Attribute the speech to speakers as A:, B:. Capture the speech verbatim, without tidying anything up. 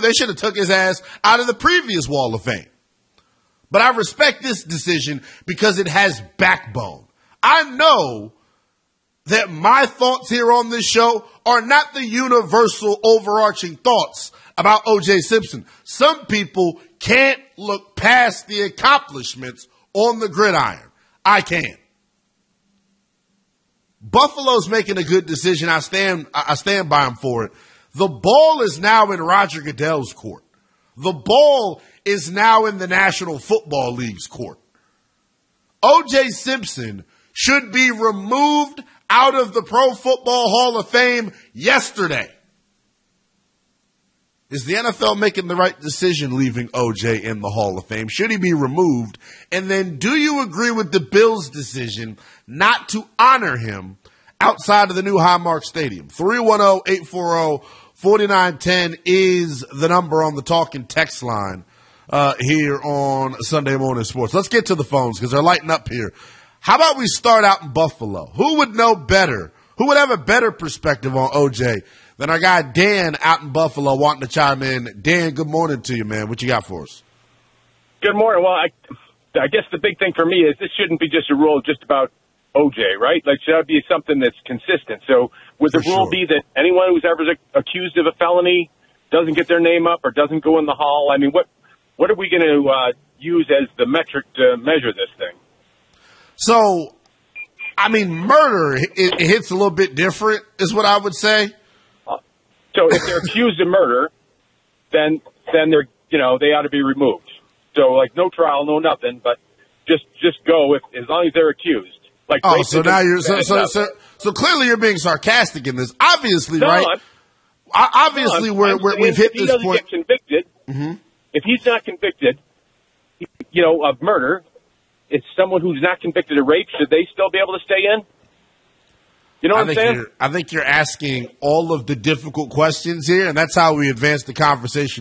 A: do. They should have took his ass out of the previous Wall of Fame. But I respect this decision because it has backbone. I know that my thoughts here on this show are not the universal overarching thoughts about O J Simpson. Some people can't look past the accomplishments on the gridiron. I can. Buffalo's making a good decision. I stand, I stand by him for it. The ball is now in Roger Goodell's court. The ball is now in the National Football League's court. O J Simpson should be removed out of the Pro Football Hall of Fame yesterday. Is the N F L making the right decision leaving O J in the Hall of Fame? Should he be removed? And then do you agree with the Bills' decision not to honor him outside of the new Highmark Stadium? three one zero, eight four zero, four nine one zero is the number on the talking text line uh, here on Sunday Morning Sports. Let's get to the phones because they're lighting up here. How about we start out in Buffalo? Who would know better? Who would have a better perspective on O J than our guy Dan out in Buffalo wanting to chime in? Dan, good morning to you, man. What you got for us?
B: Good morning. Well, I, I guess the big thing for me is this shouldn't be just a rule just about O J, right? Like, should be something that's consistent. So would the
A: For
B: rule
A: sure.
B: be that anyone who's ever accused of a felony doesn't get their name up or doesn't go in the hall? I mean, what what are we going to uh, use as the metric to measure this thing?
A: So, I mean, murder, it, it hits a little bit different, is what I would say.
B: Uh, so if they're accused of murder, then then they're you know they ought to be removed. So like no trial, no nothing, but just just go if as long as they're accused. Like
A: oh, so now you're so so, so so clearly you're being sarcastic in this. Obviously,
B: no,
A: right?
B: I'm,
A: Obviously,
B: no, I'm,
A: we're,
B: I'm
A: we're, we've hit
B: if he
A: this
B: doesn't
A: point.
B: Get convicted,
A: Mm-hmm.
B: If he's not convicted, you know, of murder, it's someone who's not convicted of rape. Should they still be able to stay in? You know what
A: I
B: I'm
A: think
B: saying?
A: You're, I think you're asking all of the difficult questions here, and that's how we advance the conversation